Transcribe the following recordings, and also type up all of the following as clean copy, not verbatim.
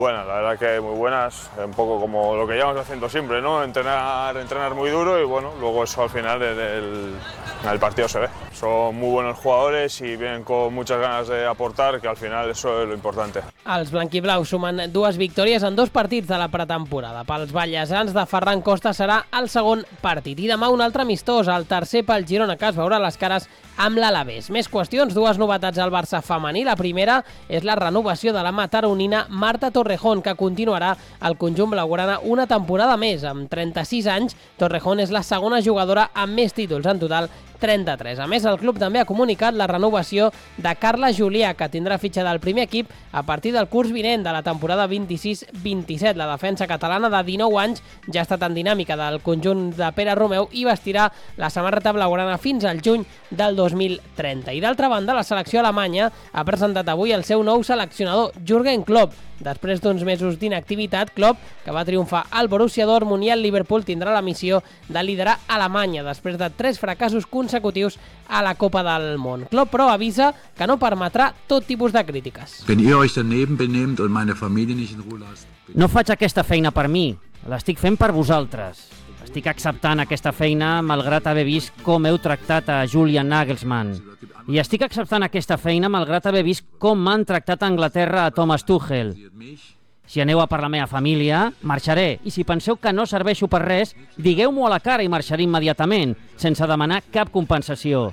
Buenas, la verdad que muy buenas, un poco como lo que llevamos haciendo siempre, ¿no? Entrenar muy duro y bueno, luego eso al final en el partido se ve. Son muy buenos jugadores i vienen con muchas ganas de aportar, que al final eso es lo importante. Els blanquiblaus sumen 2 victòries en 2 partits de la pretemporada. Pels ballesans de Ferran Costa serà el segon partit. I demà un altre amistós, el tercer pel Girona, que es veurà les cares amb l'Alavés. Més qüestions, 2 novetats al Barça femení. La primera és la renovació de la mataronina Marta Torrejón, que continuarà al conjunt blaugrana una temporada més. Amb 36 anys, Torrejón és la segona jugadora amb més títols, en total 33. A més, el club també ha comunicat la renovació de Carla Julià, que tindrà fitxa del primer equip a partir del curs vinent de la temporada 26-27. La defensa catalana de 19 anys ja ha estat en dinàmica del conjunt de Pere Romeu i vestirà la samarreta blaugrana fins al juny del 2030. I d'altra banda, la selecció alemanya ha presentat avui el seu nou seleccionador, Jürgen Klopp. Després d'uns mesos d'inactivitat, Klopp, que va triomfar al Borussia Dortmund i al Liverpool, tindrà la missió de liderar Alemanya després de 3 fracassos consecutius a la Copa del Món. Klopp, però, avisa que no permetrà tot tipus de crítiques. No faig aquesta feina per mi, l'estic fent per vosaltres. Estic acceptant aquesta feina malgrat haver vist com heu tractat a Julian Nagelsmann. I estic acceptant aquesta feina malgrat haver vist com m'han tractat a Anglaterra a Thomas Tuchel. Si aneu a per la meva família, marxaré. I si penseu que no serveixo per res, digueu-m'ho a la cara i marxaré immediatament, sense demanar cap compensació.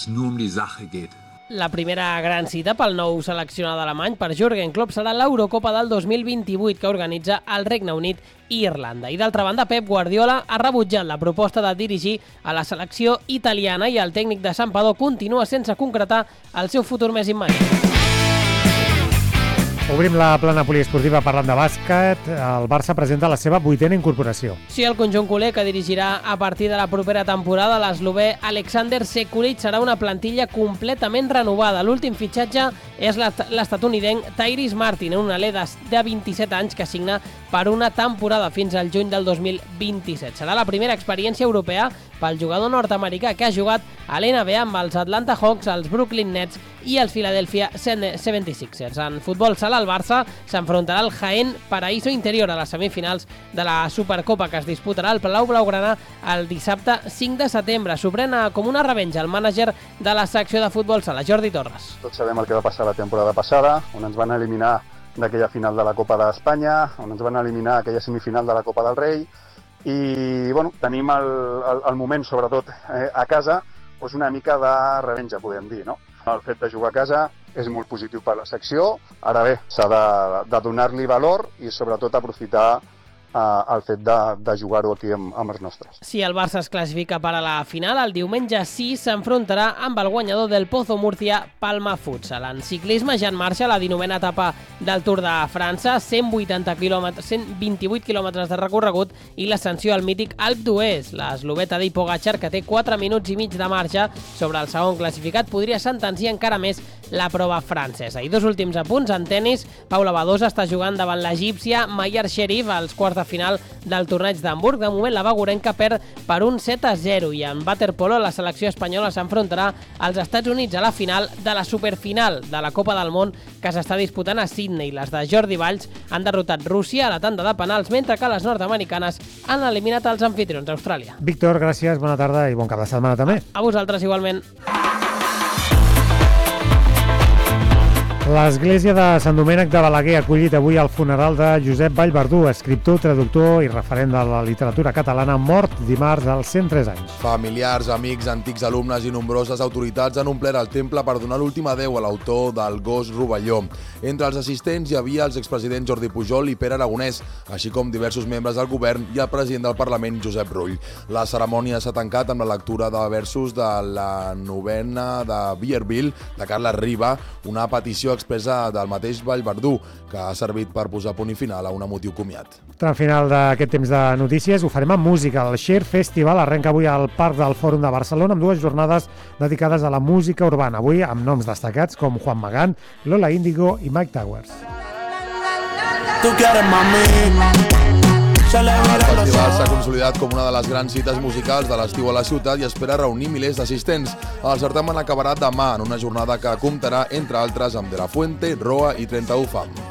La primera gran cita pel nou seleccionat alemany per Jürgen Klopp serà l'Eurocopa del 2028 que organitza el Regne Unit i Irlanda. I d'altra banda, Pep Guardiola ha rebutjat la proposta de dirigir a la selecció italiana i el tècnic de Santpedor continua sense concretar el seu futur més immediat. Obrim la plana poliesportiva parlant de bàsquet. El Barça presenta la seva 8a incorporació. Sí, el conjunt culer, que dirigirà a partir de la propera temporada l'eslovè Alexander Sekulic, serà una plantilla completament renovada. L'últim fitxatge és l'estatunidenc Tyrese Martin, un alè de 27 anys que signa per una temporada fins al juny del 2027. Serà la primera experiència europea pel jugador nord-americà, que ha jugat a l'NBA amb els Atlanta Hawks, els Brooklyn Nets i els Philadelphia 76ers. En futbol sala, el Barça s'enfrontarà al Jaén Paraíso Interior a les semifinals de la Supercopa, que es disputarà al Palau Blaugrana el dissabte 5 de setembre. S'ho pren com una revenja el mànager de la secció de futbol sala, Jordi Torres. Tots sabem el que va passar la temporada passada, on ens van eliminar d'aquella final de la Copa d'Espanya, on ens van eliminar aquella semifinal de la Copa del Rei, i bueno, tenim el moment, sobretot a casa, doncs una mica de revenja, podem dir, no? El fet de jugar a casa és molt positiu per a la secció, ara bé, s'ha de donar-li valor i sobretot aprofitar el fet de jugar-ho aquí amb els nostres. Si el Barça es classifica per a la final, el diumenge 6 s'enfrontarà amb el guanyador del Pozo Murcia Palma Futsal. En ciclisme ja en marxa la 19a etapa del Tour de França, 128 quilòmetres de recorregut i l'ascensió al mític Alp d'Huez. L'eslovè Tadej Pogačar, que té 4 minuts i mig de marxa sobre el segon classificat, podria sentenciar encara més la prova francesa. I 2 últims apunts en tennis. Paula Badosa està jugant davant l'egípcia Mayar Sherif als quarts de final del torneig d'Hamburg. De moment la bagurenca perd per un 7-0 i en waterpolo la selecció espanyola s'enfrontarà als Estats Units a la final de la superfinal de la Copa del Món que s'està disputant a Sydney. Les de Jordi Valls han derrotat Rússia a la tanda de penals, mentre que les nord-americanes han eliminat els anfitrions d'Austràlia. Víctor, gràcies, bona tarda i bon cap de setmana també. A vosaltres igualment. L'església de Sant Domènec de Balaguer ha acollit avui el funeral de Josep Vallverdú, escriptor, traductor i referent de la literatura catalana, mort dimarts als 103 anys. Familiars, amics, antics alumnes i nombroses autoritats han omplert el temple per donar l'últim adeu a l'autor del Gos Rovelló. Entre els assistents hi havia els expresidents Jordi Pujol i Pere Aragonès, així com diversos membres del govern i el president del Parlament, Josep Rull. La cerimònia s'ha tancat amb la lectura de versos de la novena de Vierville, de Carles Riba, una petició expressa del mateix Vallverdú, que ha servit per posar punt i final a un emotiu comiat. Al final d'aquest temps de notícies ho farem amb música. El Share Festival arrenca avui al Parc del Fòrum de Barcelona amb 2 jornades dedicades a la música urbana, avui amb noms destacats com Juan Magán, Lola Índigo i Mike Towers. El festival s'ha consolidat com una de les grans cites musicals de l'estiu a la ciutat i espera reunir milers d'assistents. El certamen acabarà demà en una jornada que comptarà, entre altres, amb De La Fuente, Roa i 31 Fam.